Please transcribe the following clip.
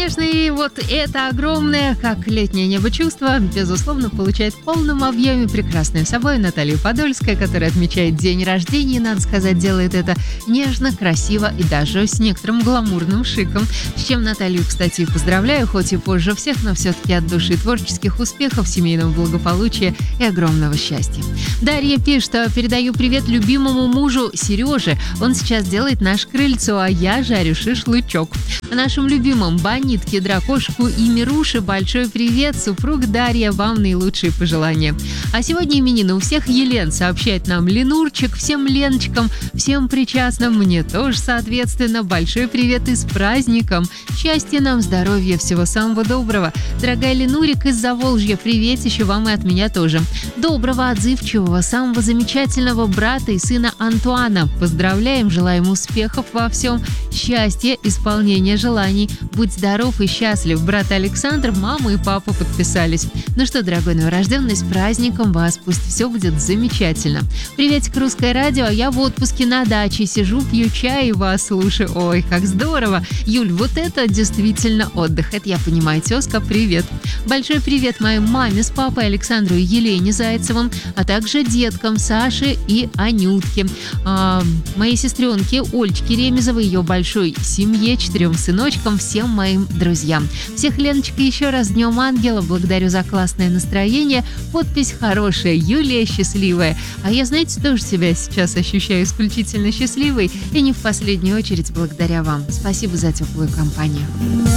конечно, и вот это огромное, как летнее небо, чувство, безусловно, получает в полном объеме прекрасную собой Наталью Подольская, которая отмечает день рождения, и, надо сказать, делает это нежно, красиво и даже с некоторым гламурным шиком. С чем Наталью, кстати, поздравляю, хоть и позже всех, но все-таки от души творческих успехов, семейного благополучия и огромного счастья. Дарья пишет, что передаю привет любимому мужу Сереже. Он сейчас делает наше крыльцо, а я жарю шашлычок. Нашим любимым Бонитке, Дракошку и Мируше большой привет. Супруг Дарья, вам наилучшие пожелания. А сегодня именины у всех Елен, сообщает нам Ленурчик. Всем Леночкам, всем причастным, мне тоже, соответственно, большой привет и с праздником. Счастья нам, здоровья, всего самого доброго. Дорогая Ленурик из Заволжья, приветище вам и от меня тоже. Доброго, отзывчивого, самого замечательного брата и сына Антуана. Поздравляем, желаем успехов во всем, счастья, исполнения желаний. Будь здоров и счастлив. Брат Александр, мама и папа подписались. Ну что, дорогой новорожденный, с праздником вас, пусть все будет замечательно. Приветик, Русское радио, я в отпуске на даче, сижу, пью чай и вас слушаю. Ой, как здорово. Юль, вот это действительно отдых, это я понимаю. Тезка, привет. Большой привет моей маме с папой, Александру и Елене Зайцевым, а также деткам Саше и Анютке, моей сестренке Ольчке Ремезовой, ее большой семье, 4 сыночкам, всем моим друзьям. Всех, Леночка, еще раз с Днем Ангела, благодарю за классное настроение, подпись хорошая, Юлия счастливая. А я, знаете, тоже себя сейчас ощущаю исключительно счастливой и не в последнюю очередь благодаря вам. Спасибо за теплую компанию.